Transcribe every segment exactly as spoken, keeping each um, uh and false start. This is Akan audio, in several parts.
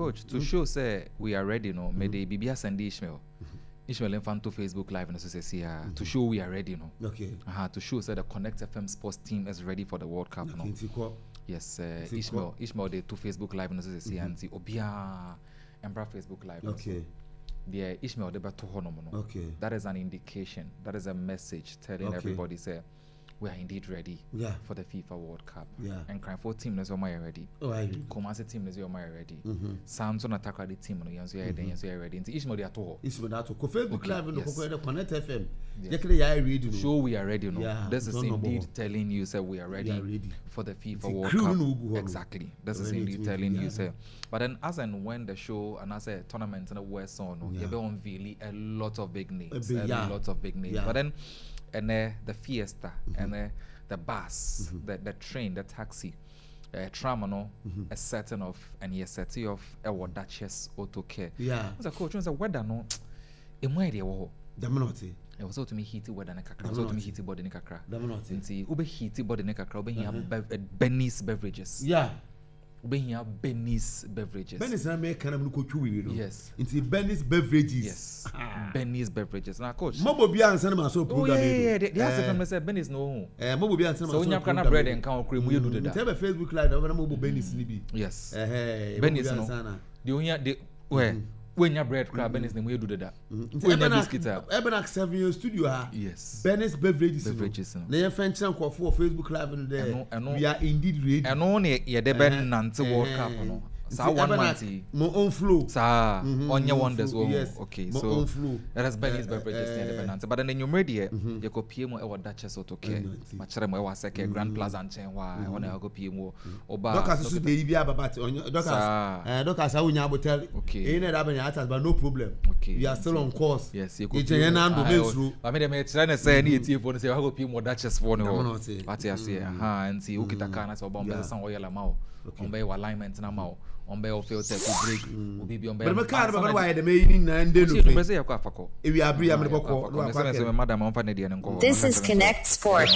coach to show say we are ready no me dey bibia send Ishmael Ishmael Infanto Facebook live no say see to show we are ready no okay uh to show say the Connect F M sports team is ready for the World Cup no yes uh, Ishmael Ishmael dey to Facebook live no say see and see obia embra Facebook live okay the Ishmael dey beto hono no okay that is an indication that is a message telling okay. everybody say we are indeed ready yeah. for the FIFA World Cup. Yeah. And crying for team is already ready. Oh, I Kumasi team is already ready. Samson attack the team no yanso ya den yanso ya ready. Nti Ishmael dey ato. Ishmael ato. Ko Facebook live no ko ko Connect F M. Yekere ya ready no. Show we are ready no. Yeah. This is indeed telling you say we are ready, we are ready. for the FIFA it's World Cup. No exactly. This is indeed telling you say. But then as and when the show and as a tournament in the West on no, you be unveil a lot of big names, a, a lot of big names. But then and uh, the Fiesta and uh, the bus, mm-hmm. the, the train, the taxi, uh, tram, no, mm-hmm. a setting of, and a setting of a what Duchess auto care. Yeah. I was a coach, was a weather, no, in where they were. Damanoti. It was to me heaty weather, and it was to me heaty body, Nikakra. Damanoti. And see, Ube heaty body, Nikakra, Ube here, Benny's beverages. Yeah. Ube here, Benny's beverages. Benny's na make kind of look you know. Yes. Into Benny's beverages. Yes. Ah. Benny's beverages. Now, coach. Mobo be answer my so program. Oh yeah, yeah. They ask them say Benny's no. Eh, Mobo be answer my so. So when you bread and can cream, you do that. Tell me Facebook live. I'm gonna Mobo Benny's ni bi. Yes. Eh, Benny's no. The only the where when your bread crab Benny's name you do that. When your biscuit up. Ebenak seven year studio ha. Yes. Benny's beverages. Beverages. Na your friend chan for Facebook live no there. We are indeed ready. And no ne ye de ben nante World Cup no. Sa one month. Mo on flow. Sa on your wonders oh. Yes. Okay. Mo So on flow. That has Benny's beverages near the Benante. But then you ready you go P M O e wa Duchess auto care. Ma chere mo e wa seke Grand Plaza nchen wa. I want to go P M O. Oba. Doctor so dey bi ababati. Doctor. Eh doctor sa unya hotel. Okay. E na da banya atas but no problem. Okay. We are still on course. Yes, you go. E je na ndo mesru. I mean dem try na say na etie for say go P M O Duchess for no. What you say? Aha, and see ukita kana so bomba san oyela mawo. Ombe your alignment na mawo. Ombe your filter to break. Obi bi ombe. But me car ba why the me na nde no. You say yakwa afako. E wi abri am boko. No madam on fa ne de nko. This is Connect Sports.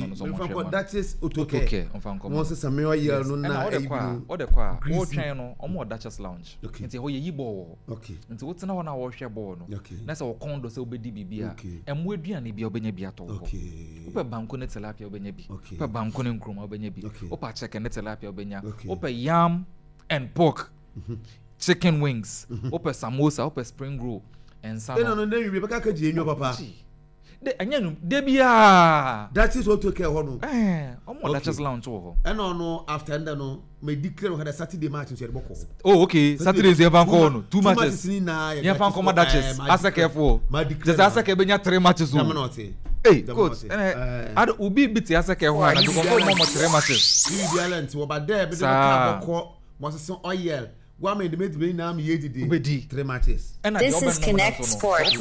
That is Otoke. Okay, on fa nko. Mo se same oyel no na e bi. O de kwa. O twen no, omo Duchess lounge. Nti ho ye yi ball. Okay. Nti wo tena ho na wo hwe ball no. Na se wo kondo se obedi bibia. Okay. Emu aduane bia obenya bia to ho. Okay. Opa banko ne tilapia obenya bi. Opa banko ne nkruma obenya bi. Opa chicken ne tilapia obenya. Opa yam and pork. Mm-hmm. Chicken wings, mm-hmm. Ope samosa, ope spring roll, and some. No, no, no, you be back at you, papa. De, and Debia. That is what took care of. Eh, I'm more Duchess lounge over. And no, no, after and no, may declare had a Saturday match in Boko. Oh, okay. Saturday's your van two matches. Yeah, fan come Duchess. As a careful. Just as a cabin, three matches. Hey, coach. And I will be bit as a care one. I do go three matches. You be island, but there, but was some oil. One made the made me now me eighty three matches. And this is Connect Sports.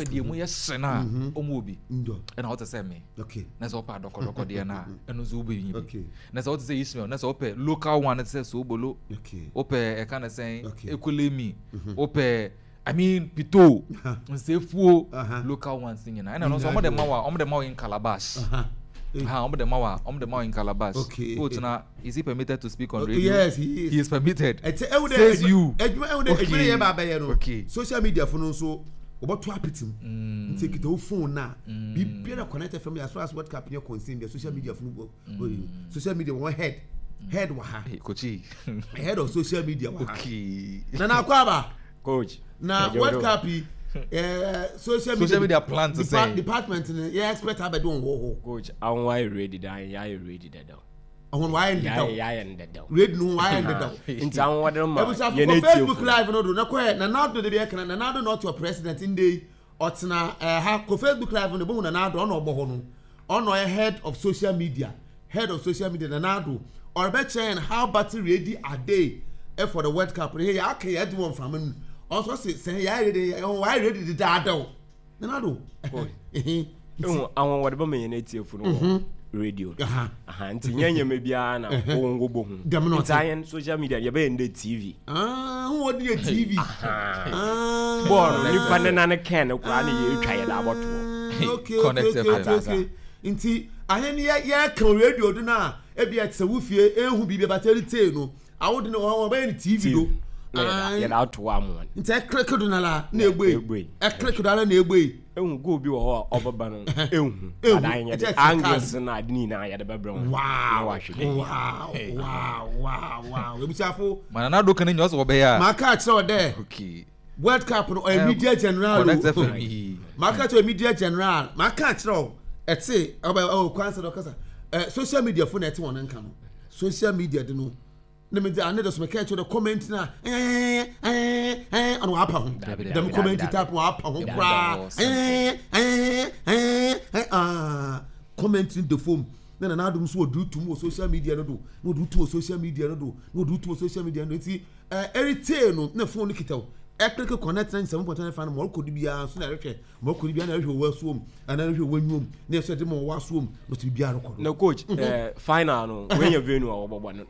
Omobi. And how to say me. Okay. That's all part of Doko D N A. And Uzubi. Okay. That's all to say Ishmael. That's ope local one that says Sobolo. Okay. Ope a kind of saying Equilemi. Ope I mean Pito. And say four local ones singing. And I know some of them are on the mouth in Calabash. Ah, I'm the Mawa, I'm the Mawa in Calabash. Okay. Coach, now is he permitted to speak on radio? Yes, he is. He is permitted. Says you. Okay. Social media for no so about to happen to him. Take it off phone now. Be better connected from as far as what cap you're concerned. The social media for social media one head. Head waha. Coachy. Head of social media. Okay. Nana Kwaba. Coach. Now what copy? Uh, social media, social media plan to depart, say department yeah expert have doing wo coach I'm why ready that yeah ready that down on why in the down yeah and the down read no why in the down in town what them you need Facebook live no do na kwa na now do the be kana na now do not your president in day otina eh ha ko Facebook live no bo na now do no obo ho no ono head of social media head of social media na now do or be chain how battery ready a day for the World Cup here ya can you do one from also say say ya ready why ready the dado na do eh awon what be me na tie fu no radio aha aha nti nyanya me bia na wo ngobo hu ntayen social media ye be nde T V ah who what the T V ah bon ni pa na na ken kwa na ye twa ye da boto okay okay okay nti aheni ya ya kan radio do na e bia tse wo fie ehu bibia battery tay no awode no wo be ni T V do ya da to am one nti e click do na la na egbe e click do na egbe ehun go bi wo ho obaba no ehun adan ya de angles na adini na ya de bebro wow wow wow wow wow we bisafo mana na do kan nyo so be ya ma ka tse ode okay World Cup no or media general ma ka tse media general ma ka tse e tse o kwanse do kasa social media phone e tse won nka no social media de no na me dey another so me catch the comment na eh eh eh on apa ho dem comment tap on apa ho kra eh eh eh ah commenting the phone na na adum so do to social media no do no do to social media no do no do to social media no ti eh everything no na phone no kitaw e click connect ninety-seven point nine fan mo ko di bia so na rehwe mo ko di bia na rehwe wasuom ana rehwe wanyum na so de mo wasuom no ti bia record no coach eh final no when you venue a wo no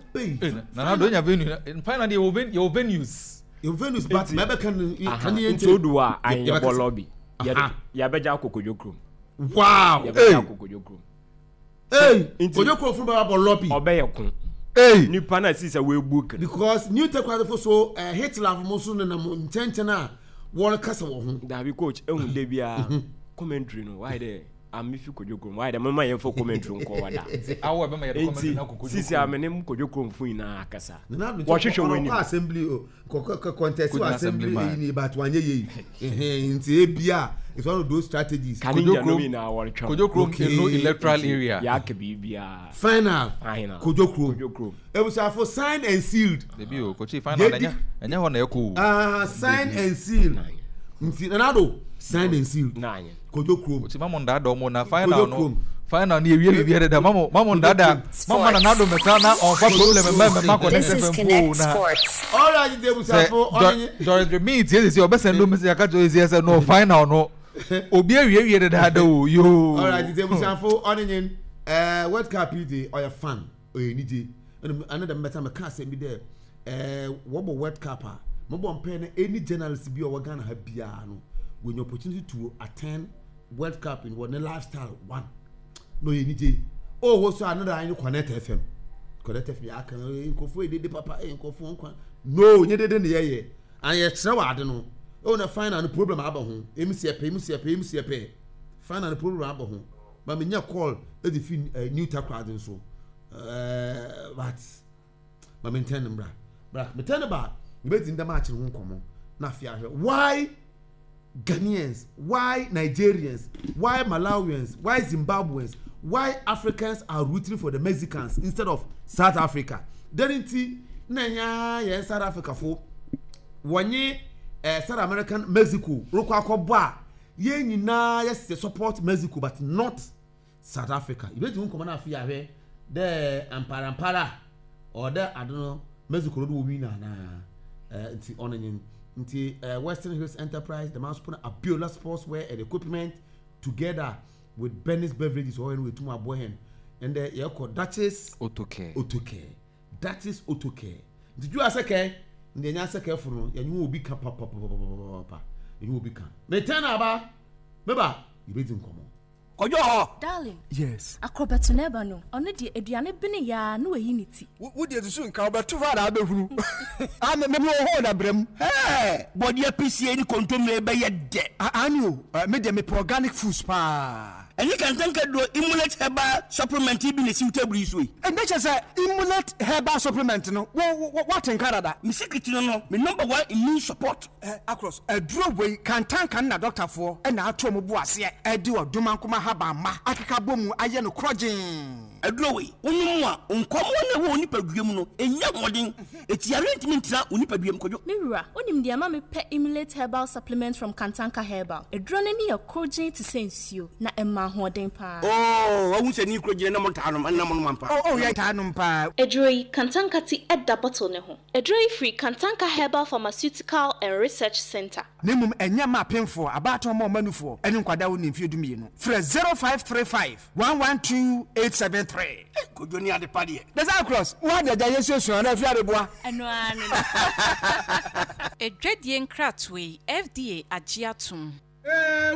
na na do nya venue final dey you venue your venues your venues but me be kan kan you to do a an your lobby ya beja kokojo krom wow ya beja kokojo krom eh kokojo krom from ba lobby obey kun hey nipa na see say we book because new tech for so uh, Hitler mo so na mo nchenchen na won kasa wo ho da bi coach ehun de bia commentary no why there am if kojokrom why there mama yen for commentary nko wada awo be ma ye commentary na kokojokrom sisi amenem kojokrom fun na akasa wo hwehwe weni assembly o contest assembly ni but wanye ye eh nti e bia it's one of those strategies kojokrom na wor twa kojokrom no electoral area ya ke bibia final kojokrom kojokrom e was for signed and sealed debi o kochi final anya anya ho na eko ah signed and sealed nti nanado signed and sealed nanye kojokrom kochi mamo ndada mo na final no final ni ewie bibia de da mamo mamo ndada mamo na nado meta na on fa problem me me ma connect fm na all right dey busafo onye George me tie say obesendo me say aka jo say no final no obi ewie ewie de da da o yo all right dey busafo onye eh World Cup dey or your fan or ni je another matter me can say me there eh wo bo World Cup ah mo bo mpe na any journalist bi o Ghana ha bia no when your opportunity to attend World Cup in one lifestyle one no ye ni je oh wo so another anyi Connect F M Connect F M ya kan ko fu e de papa e ko fu nkwa no nye de de ne ye an ye tre wa de no o na final problem aba ho emi se pe emi se pe emi se pe final problem aba ho ba me nya call e de fi new tackle den so eh but ma maintain mbra bra me tell about we bet in the match ho nkomo na afia hwe why Ghanaians, why Nigerians, why Malawians, why Zimbabweans, why Africans are rooting for the Mexicans instead of South Africa? Didn't nanya yes South Africa for wanye eh South American Mexico roko akobwa ye nyina yes support Mexico but not South Africa. You bet nkomo na afia hwe the ampara ampara or the I don't know Mexico do win na eh nti onenyin nti uh, Western Hills Enterprise the man put a Biola Sportswear and equipment together with Benny's Beverages or with two bohen and the uh, called Duchess Autocare Autocare Duchess Autocare did you ask okay the answer careful and you will be papa papa you will become me turn aba beba you be in common Oyo darling yes akrobeto neba no ono de aduane bene ya na wayi niti wo de su nka obeto fa da abehuru ah me me ho na brem eh body P C A ni kontomre be ye de ani o me de me organic foods pa eni kan tanka do Immunate herbal supplement bi ne suitable so yi and nature say Immunate herbal supplement no what in Canada me secret no no me number one immune support eh across a draw way kan tanka na doctor for e na ato mo bo ase e di odumankoma haba ma akeka bomu aye no krogen aduro we wonu a nkomo na wo nipaduam no enya hoden eti arrangement na onipaduam kojo mewura onim de ama me pe Immunate herbal supplement from Kantanka herbal aduro ne ne krogen to sensio na emma hoden pa oh wo se ni krogen na mo ta no na mo mampa oh oh ya ta no pa aduro yi Kantanka ti edda bottle ne ho aduro yi free Kantanka herbal pharmaceutical and research center nemum enya ma penfo abato mo manufo eni nkwada wo nimfie dumie no frɛ zero five three five one one two eight seven three kojo ni ade pade the across what the yesu so na fi adeboa eno anu edwadie nkratwe F D A agiatum